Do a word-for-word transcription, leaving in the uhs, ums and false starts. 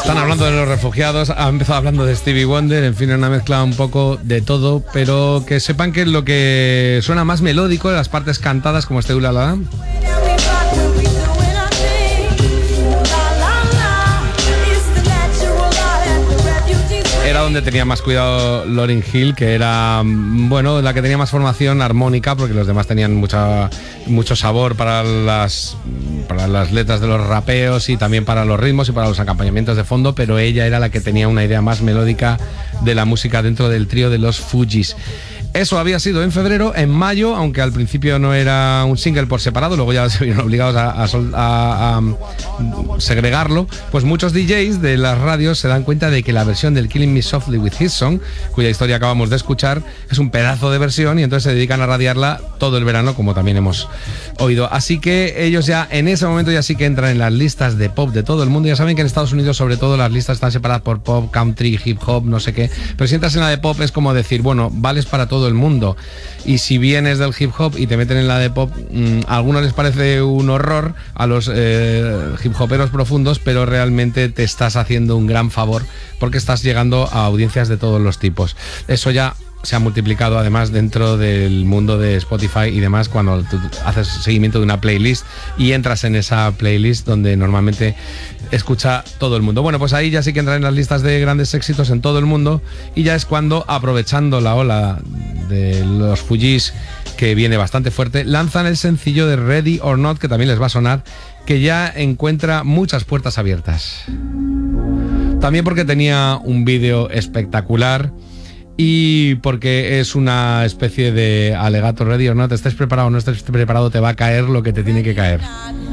Están hablando de los refugiados, ha empezado hablando de Stevie Wonder, en fin, una mezcla un poco de todo, pero que sepan que lo que suena más melódico, las partes cantadas como este Ulala, era donde tenía más cuidado Lauryn Hill, que era, bueno, la que tenía más formación armónica, porque los demás tenían mucha, mucho sabor para las, para las letras de los rapeos y también para los ritmos y para los acompañamientos de fondo, pero ella era la que tenía una idea más melódica de la música dentro del trío de los Fugees. Eso había sido en febrero. En mayo, aunque al principio no era un single por separado, luego ya se vieron obligados a, a, a, a segregarlo, pues muchos D Js de las radios se dan cuenta de que la versión del Killing Me Softly with His Song, cuya historia acabamos de escuchar, es un pedazo de versión, y entonces se dedican a radiarla todo el verano, como también hemos oído. Así que ellos ya en ese momento ya sí que entran en las listas de pop de todo el mundo. Ya saben que en Estados Unidos sobre todo las listas están separadas por pop, country, hip hop, no sé qué, pero si entras en la de pop es como decir, bueno, vales para todo el mundo, y si vienes del hip hop y te meten en la de pop, mmm, a algunos les parece un horror, a los eh, hip hoperos profundos, pero realmente te estás haciendo un gran favor porque estás llegando a audiencias de todos los tipos. Eso ya se ha multiplicado además dentro del mundo de Spotify y demás, cuando tú haces seguimiento de una playlist y entras en esa playlist donde normalmente escucha todo el mundo. Bueno, pues ahí ya sí que entran en las listas de grandes éxitos en todo el mundo, y ya es cuando, aprovechando la ola de los Fugees, que viene bastante fuerte, lanzan el sencillo de Ready or Not, que también les va a sonar, que ya encuentra muchas puertas abiertas. También porque tenía un vídeo espectacular, y porque es una especie de alegato. Ready or Not, estés preparado o no estés preparado, te va a caer lo que te tiene que caer.